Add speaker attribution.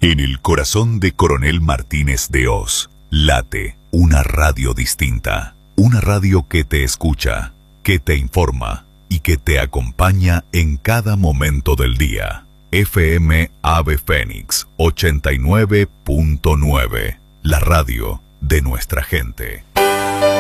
Speaker 1: En el corazón de Coronel Martínez de Hoz, late una radio distinta. Una radio que te escucha, que te informa y que te acompaña en cada momento del día. FM Ave Fénix 89.9, la radio de nuestra gente.